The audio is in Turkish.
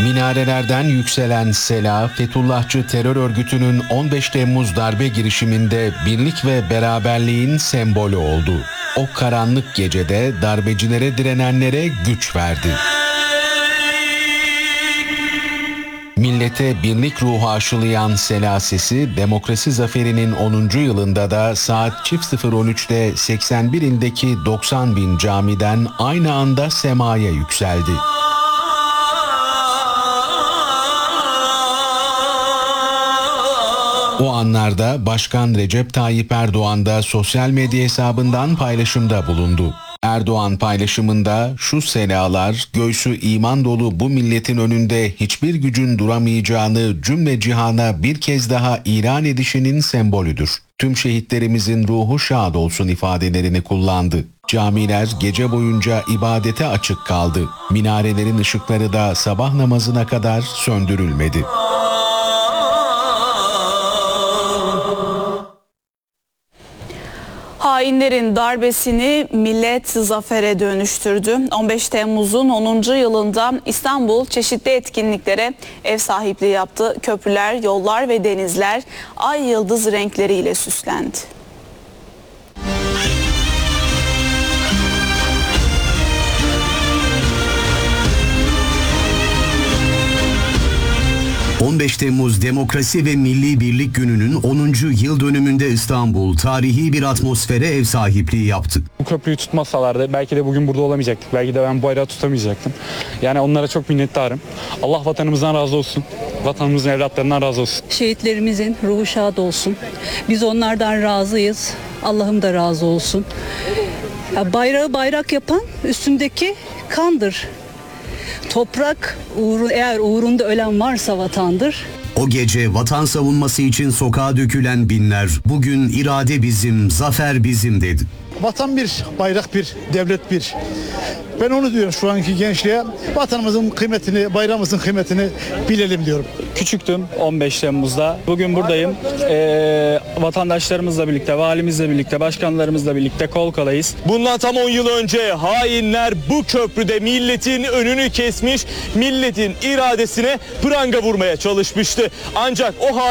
Minarelerden yükselen sela, Fethullahçı terör örgütünün 15 Temmuz darbe girişiminde birlik ve beraberliğin sembolü oldu. O karanlık gecede darbecilere direnenlere güç verdi. Millete birlik ruhu aşılayan sela sesi, demokrasi zaferinin 10. yılında da saat 00.13'te 81 ilindeki 90 bin camiden aynı anda semaya yükseldi. O anlarda Başkan Recep Tayyip Erdoğan da sosyal medya hesabından paylaşımda bulundu. Erdoğan paylaşımında şu selalar göğsü iman dolu bu milletin önünde hiçbir gücün duramayacağını cümle cihana bir kez daha ilan edişinin sembolüdür. Tüm şehitlerimizin ruhu şad olsun ifadelerini kullandı. Camiler gece boyunca ibadete açık kaldı. Minarelerin ışıkları da sabah namazına kadar söndürülmedi. Hainlerin darbesini millet zafere dönüştürdü. 15 Temmuz'un 10. yılında İstanbul çeşitli etkinliklere ev sahipliği yaptı. Köprüler, yollar ve denizler ay yıldız renkleriyle süslendi. ...15 Temmuz Demokrasi ve Milli Birlik Günü'nün 10. yıl dönümünde İstanbul tarihi bir atmosfere ev sahipliği yaptı. Bu köprüyü tutmasalardı belki de bugün burada olamayacaktık. Belki de ben bu bayrağı tutamayacaktım. Yani onlara çok minnettarım. Allah vatanımızdan razı olsun. Vatanımızın evlatlarından razı olsun. Şehitlerimizin ruhu şad olsun. Biz onlardan razıyız. Allah'ım da razı olsun. Ya bayrağı bayrak yapan üstündeki kandır. Toprak eğer uğrunda ölen varsa vatandır. O gece vatan savunması için sokağa dökülen binler bugün irade bizim, zafer bizim dedi. Vatan bir, bayrak bir, devlet bir. Ben onu diyorum şu anki gençliğe. Vatanımızın kıymetini, bayrağımızın kıymetini bilelim diyorum. Küçüktüm 15 Temmuz'da. Bugün buradayım. Vatandaşlarımızla birlikte, valimizle birlikte, başkanlarımızla birlikte kol kolayız. Bundan tam 10 yıl önce hainler bu köprüde milletin önünü kesmiş, milletin iradesine pranga vurmaya çalışmıştı. Ancak o